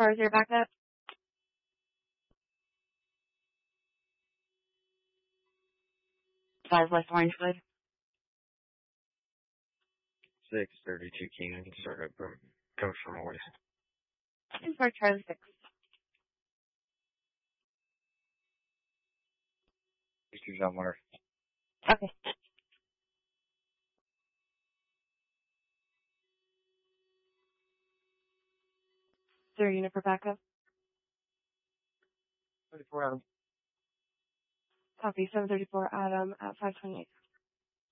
34 is your backup. 5 West Orangewood. 632 Keenan, startup from comes from West. And for Charlie 6. Mr. John Mark. Okay. 3rd unit for backup. 34 Adam. Copy 734 Adam at 528.